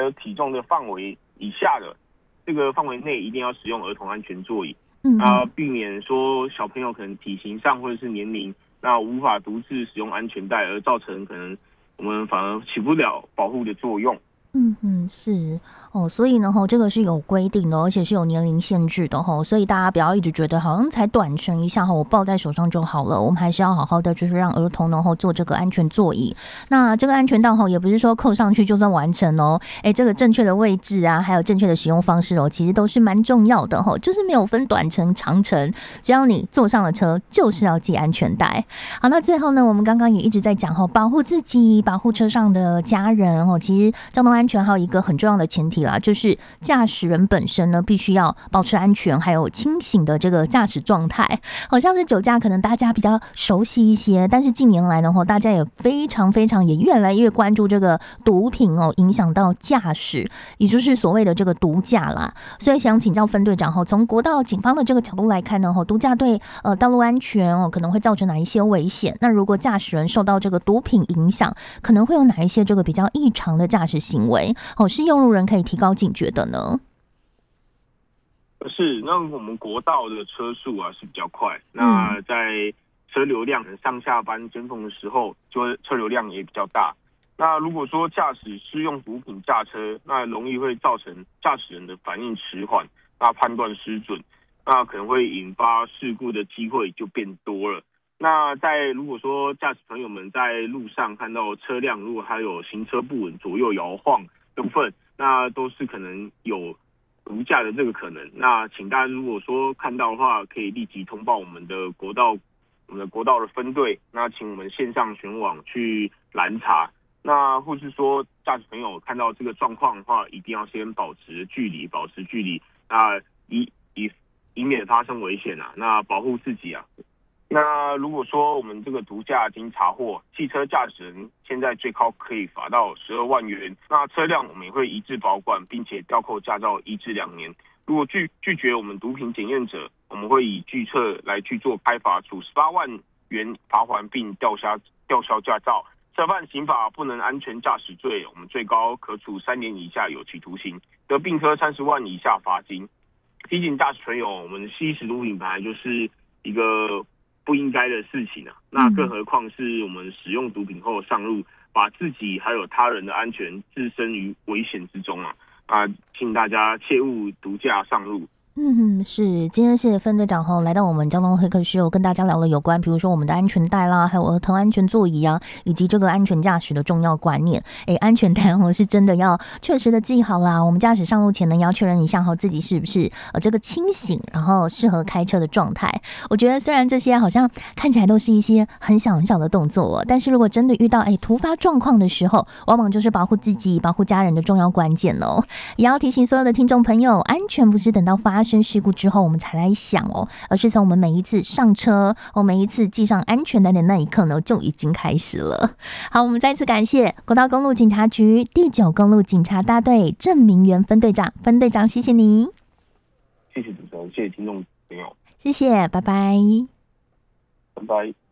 车体重的范围以下的这个范围内，一定要使用儿童安全座椅。避免说小朋友可能体型上或者是年龄，那无法独自使用安全带，而造成可能我们反而起不了保护的作用。 是哦，所以呢，这个是有规定的，而且是有年龄限制的所以大家不要一直觉得好像才短程一下我抱在手上就好了，我们还是要好好的，就是让儿童坐这个安全座椅。那这个安全带也不是说扣上去就算完成这个正确的位置啊，还有正确的使用方式其实都是蛮重要的就是没有分短程长程，只要你坐上了车，就是要系安全带。好，那最后呢，我们刚刚也一直在讲保护自己，保护车上的家人其实交通安全还有一个很重要的前提啦，就是驾驶人本身呢必须要保持安全，还有清醒的这个驾驶状态。好像是酒驾可能大家比较熟悉一些，但是近年来呢大家也非常也越来越关注这个毒品影响到驾驶，也就是所谓的这个毒驾啦。所以想请教分队长从国道警方的这个角度来看呢毒驾对道路安全可能会造成哪一些危险？那如果驾驶人受到这个毒品影响，可能会有哪一些这个比较异常的驾驶行为是用路人可以提高警觉的呢？ 是，那我们国道的车速是比较快，那在车流量上下班尖峰的时候，就车流量也比较大。那如果说驾驶施用毒品驾车，那容易会造成驾驶人的反应迟缓，那判断失准，那可能会引发事故的机会就变多了。那如果说驾驶朋友们在路上看到车辆如果还有行车不稳、左右摇晃的部分，那都是可能有毒驾的这个可能。那请大家如果说看到的话，可以立即通报我们的国道的分队，那请我们线上全网去拦查。那或是说驾驶朋友看到这个状况的话，一定要先保持距离，那以免发生危险那保护自己那如果说我们这个毒驾经查获，汽车驾驶人现在最高可以罚到12万元。那车辆我们也会移至保管，并且吊扣驾照1至2年。如果拒绝我们毒品检验者，我们会以拒测来去做开罚，处18万元罚锾，并吊销驾照。涉犯刑法不能安全驾驶罪，我们最高可处3年以下有期徒刑，得并科30万以下罚金。提醒驾驶朋友，我们吸食毒品本来就是一个不应该的事情那更何况是我们使用毒品后上路，把自己还有他人的安全置身于危险之中请大家切勿毒驾上路。 是，今天谢谢分队长来到我们交通黑客秀，跟大家聊了有关比如说我们的安全带啦，还有儿童安全座椅以及这个安全驾驶的重要观念。安全带是真的要确实的系好啦，我们驾驶上路前呢要确认一下自己是不是这个清醒，然后适合开车的状态。我觉得虽然这些好像看起来都是一些很小的动作但是如果真的遇到突发状况的时候，往往就是保护自己保护家人的重要关键也要提醒所有的听众朋友，安全不是等到发生事故之后我们才来想而是从我们每一次上车每一次系上安全带的那一刻呢就已经开始了。好，我们再次感谢国道公路警察局第9公路警察大队郑明元分队长，谢谢你。 谢谢主持人，谢谢听众朋友， 谢谢，拜拜。 拜拜。